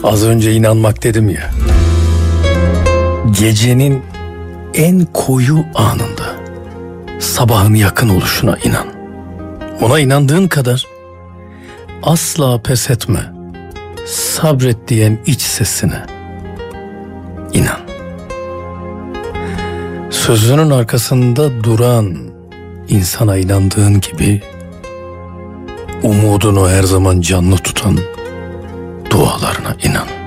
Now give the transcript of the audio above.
Az önce inanmak dedim ya. Gecenin en koyu anında sabahın yakın oluşuna inan. Ona inandığın kadar asla pes etme. Sabret diyen iç sesine inan. Sözünün arkasında duran insana inandığın gibi umudunu her zaman canlı tutan dualarına inan.